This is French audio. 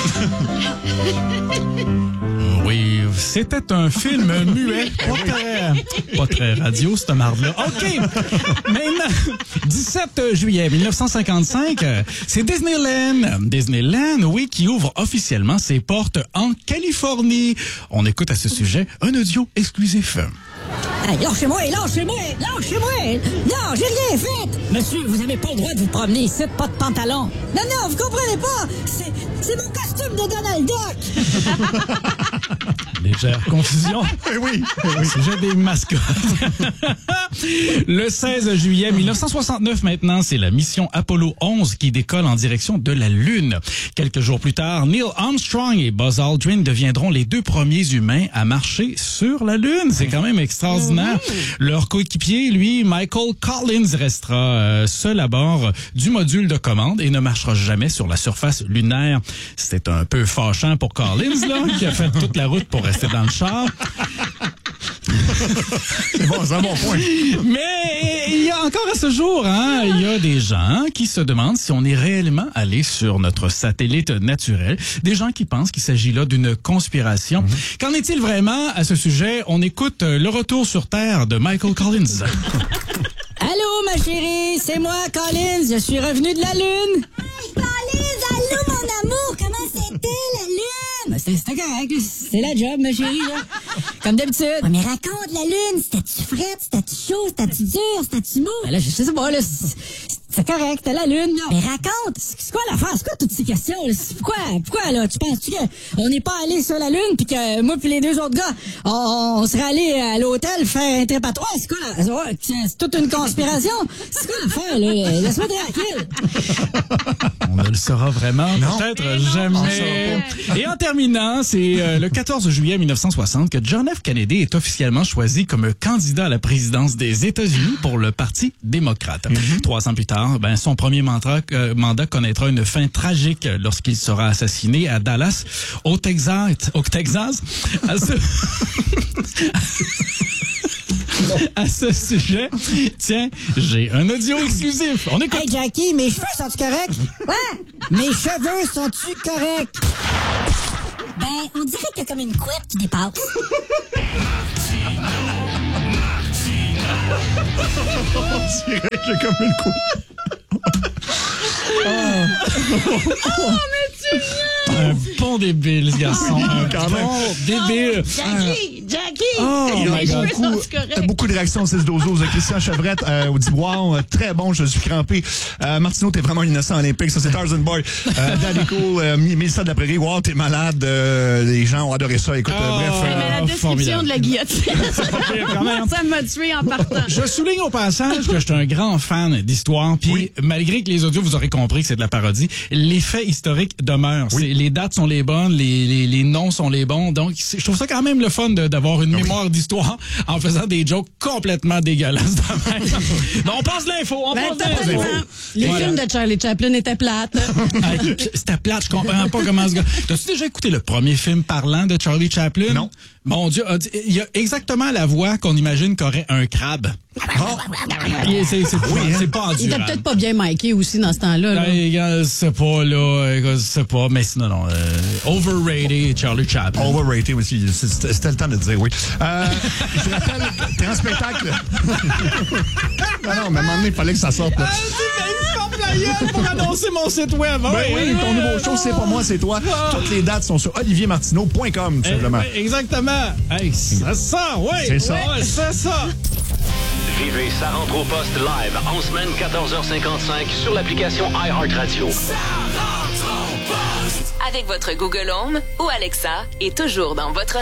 Oui, c'était un film muet, pas très radio, cette marde-là. OK, maintenant, 17 juillet 1955, c'est Disneyland. Disneyland, oui, qui ouvre officiellement ses portes en Californie. On écoute à ce sujet un audio exclusif. Hey, lâchez-moi! Non, j'ai rien fait! Monsieur, vous avez pas le droit de vous promener ici, pas de pantalon. Non, vous comprenez pas! C'est mon costume de Donald Duck! Légère confusion. Oui. Sujet des mascottes. Le 16 juillet 1969 maintenant, c'est la mission Apollo 11 qui décolle en direction de la Lune. Quelques jours plus tard, Neil Armstrong et Buzz Aldrin deviendront les 2 premiers humains à marcher sur la Lune. C'est quand même extraordinaire. Leur coéquipier, lui, Michael Collins, restera seul à bord du module de commande et ne marchera jamais sur la surface lunaire. C'était un peu fâchant pour Collins, là, qui a fait toute la route pour rester dans le char. C'est bon, c'est un bon point. Mais il y a encore à ce jour, il y a des gens qui se demandent si on est réellement allé sur notre satellite naturel. Des gens qui pensent qu'il s'agit là d'une conspiration. Qu'en est-il vraiment à ce sujet? On écoute le retour sur Terre de Michael Collins. Allô, ma chérie, c'est moi, Collins, je suis revenu de la Lune. Hey, Collins, allô, mon amour, comment c'était la Lune? C'était correct, c'est la job, ma chérie, là. Comme d'habitude. Ouais, mais raconte la Lune, c'était-tu frette, c'était-tu chaud, c'était-tu dur, c'était-tu mou? Ben là, je sais pas, là, c'est correct, t'as la Lune, là. Mais raconte, c'est quoi l'affaire? C'est quoi toutes ces questions, là? Pourquoi, là? Tu penses-tu qu'on n'est pas allé sur la Lune pis que moi pis les 2 autres gars, on serait allés à l'hôtel faire un trépatoire? C'est quoi, là? C'est toute une conspiration? C'est quoi l'affaire, là? Laisse-moi tranquille. On ne le saura vraiment, peut-être jamais. Et en terminant, c'est le 14 juillet 1960 que John F. Kennedy est officiellement choisi comme candidat à la présidence des États-Unis pour le Parti démocrate. 3 ans plus tard, son premier mandat connaîtra une fin tragique lorsqu'il sera assassiné à Dallas, au Texas. À ce sujet, tiens, j'ai un audio exclusif. On écoute. Hey, Jackie, mes cheveux sont-tu corrects? Ouais. Mes cheveux sont-tu corrects? Ben, on dirait qu'il y a comme une couette qui dépasse. On dirait que j'ai comme une coupe. Mais tu viens! Un bon débile, ce garçon. Un bon débile. Jackie! Oh my God. Beaucoup de réactions 6-12-12 de Christian Chevrette au dit wow, très bon, je suis crampé. Martineau, t'es vraiment innocent olympique, ça c'est Tarzan Boy. Daddy Cool, Mélissa de la Prairie, wow, t'es malade. Les gens ont adoré ça. Écoute, bref. Mais la description formidable. de la guillotine, ça m'a tué en partant. Je souligne au passage que je suis un grand fan d'histoire, puis malgré que les audios, vous aurez compris que c'est de la parodie, les faits historiques demeurent. Les dates sont les bonnes, les noms sont les bons, donc je trouve ça quand même le fun d'avoir une mémoire d'histoire en faisant des jokes complètement dégueulasses. Non, on passe l'info, Les films de Charlie Chaplin étaient plates. C'était plate, je comprends pas comment ce gars... T'as-tu déjà écouté le premier film parlant de Charlie Chaplin? Non. Mon Dieu, il y a exactement la voix qu'on imagine qu'aurait un crabe. C'est pas endurable. Il était peut-être pas bien miké aussi dans ce temps-là. Là. C'est pas, là, c'est pas, mais non, overrated Charlie Chaplin. Overrated aussi, c'était le temps de dire, oui. Je rappelle, t'es en spectacle. Non, mais à un moment donné, il fallait que ça sorte. Là. Pour annoncer mon site web. Oui, ton nouveau show, c'est pas moi, c'est toi. Toutes les dates sont sur oliviermartineau.com, tout simplement. Exactement. Hey, c'est ça, oui. C'est ça. Ouais, c'est ça. Vivez Ça rentre au poste live en semaine 14h55 sur l'application iHeartRadio. Ça rentre au poste. Avec votre Google Home ou Alexa et toujours dans votre